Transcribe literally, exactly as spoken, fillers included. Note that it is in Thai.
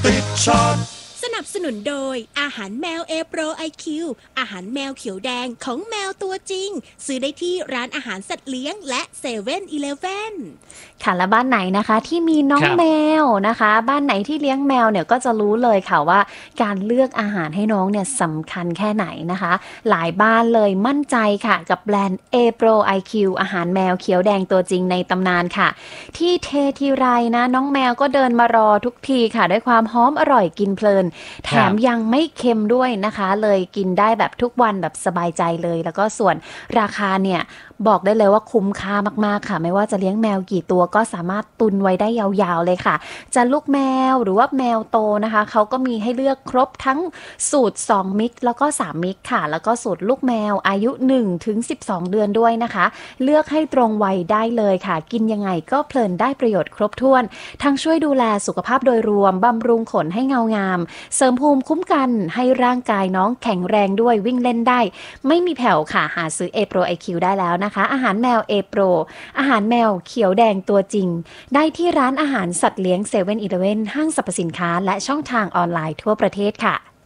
ติดช็อตสนับสนุนโดยอาหารแมวเอโปรไอคิวอาหารแมวเขียวแดงของแมวตัวจริงซื้อได้ที่ร้านอาหารสัตว์เลี้ยงและเซเว่นอีเลฟเว่นค่ะและบ้านไหนนะคะที่มีน้องแมวนะคะบ้านไหนที่เลี้ยงแมวเนี่ยก็จะรู้เลยค่ะว่าการเลือกอาหารให้น้องเนี่ยสำคัญแค่ไหนนะคะหลายบ้านเลยมั่นใจค่ะกับแบรนด์ A Pro ไอ คิว อาหารแมวเขียวแดงตัวจริงในตำนานค่ะที่เททีไรนะน้องแมวก็เดินมารอทุกทีค่ะด้วยความหอมอร่อยกินเพลินแถมยังไม่เค็มด้วยนะคะเลยกินได้แบบทุกวันแบบสบายใจเลยแล้วก็ส่วนราคาเนี่ยบอกได้เลยว่าคุ้มค่ามากๆค่ะไม่ว่าจะเลี้ยงแมวกี่ตัวก็สามารถตุนไว้ได้ยาวๆเลยค่ะจะลูกแมวหรือว่าแมวโตนะคะเขาก็มีให้เลือกครบทั้งสูตรสองมิกแล้วก็สามมิกค่ะแล้วก็สูตรลูกแมวอายุ หนึ่งถึงสิบสอง เดือนด้วยนะคะเลือกให้ตรงวัยได้เลยค่ะกินยังไงก็เพลินได้ประโยชน์ครบถ้วนทั้งช่วยดูแลสุขภาพโดยรวมบำรุงขนให้เงางามเสริมภูมิคุ้มกันให้ร่างกายน้องแข็งแรงด้วยวิ่งเล่นได้ไม่มีแผ่วค่ะหาซื้อ A Pro ไอ คิว ได้แล้วนะคะอาหารแมว A Pro อาหารแมวเขียวแดงตัวจริงได้ที่ร้านอาหารสัตว์เลี้ยงเซเว่นอีเลฟเว่นห้างสรรพสินค้าและช่องทางออนไลน์ทั่วประเทศค่ะ